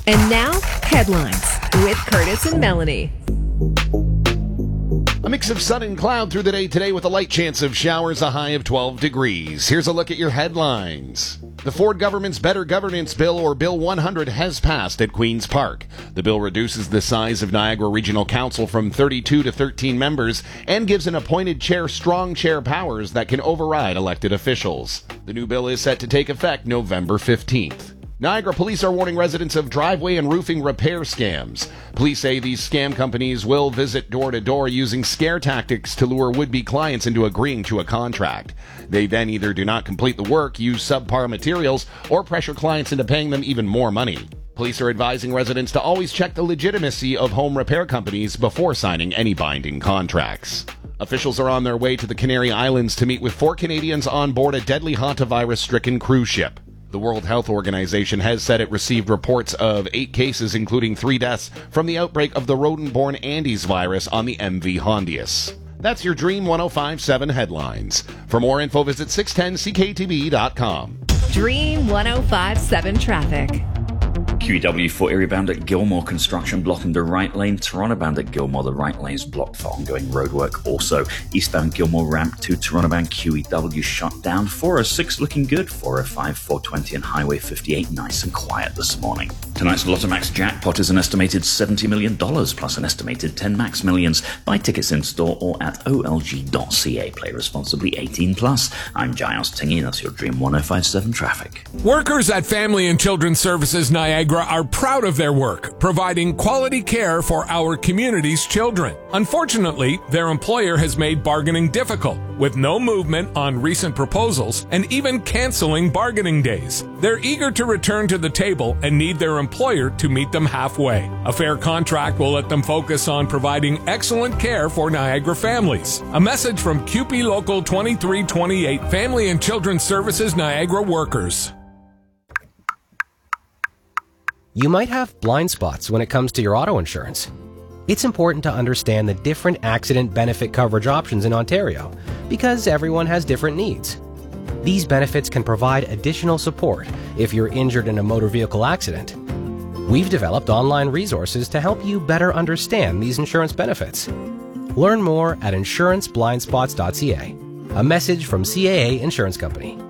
And now, headlines with Curtis and Melanie. A mix of sun and cloud through the day today with a light chance of showers, a high of 12 degrees. Here's a look at your headlines. The Ford government's Better Governance Bill, or Bill 100, has passed at Queen's Park. The bill reduces the size of Niagara Regional Council from 32 to 13 members and gives an appointed chair strong chair powers that can override elected officials. The new bill is set to take effect November 15th. Niagara police are warning residents of driveway and roofing repair scams. Police say these scam companies will visit door to door using scare tactics to lure would-be clients into agreeing to a contract. They then either do not complete the work, use subpar materials, or pressure clients into paying them even more money. Police are advising residents to always check the legitimacy of home repair companies before signing any binding contracts. Officials are on their way to the Canary Islands to meet with 4 Canadians on board a deadly hantavirus-stricken cruise ship. The World Health Organization has said it received reports of 8 cases, including 3 deaths, from the outbreak of the rodent-borne Andes virus on the MV Hondius. That's your Dream 105.7 headlines. For more info, visit 610ckTV.com. Dream 105.7 traffic. QEW for area bound at Gilmore, construction blocking the right lane. Toronto bound at Gilmore, the right lane is blocked for ongoing roadwork. Also, eastbound Gilmore ramp to Toronto bound QEW shut down. 406 looking good. 405, 420 and Highway 58 nice and quiet this morning. Tonight's Lottomax jackpot is an estimated $70 million plus an estimated 10 max millions. Buy tickets in store or at olg.ca. Play responsibly, 18 plus. I'm Giles Tingy, that's your Dream 105.7 traffic. Workers at Family and Children's Services Niagara are proud of their work, providing quality care for our community's children. Unfortunately, their employer has made bargaining difficult, with no movement on recent proposals and even canceling bargaining days. They're eager to return to the table and need their employer to meet them halfway. A fair contract will let them focus on providing excellent care for Niagara families. A message from CUPE Local 2328, Family and Children's Services Niagara workers. You might have blind spots when it comes to your auto insurance. It's important to understand the different accident benefit coverage options in Ontario because everyone has different needs. These benefits can provide additional support if you're injured in a motor vehicle accident. We've developed online resources to help you better understand these insurance benefits. Learn more at insuranceblindspots.ca. A message from CAA Insurance Company.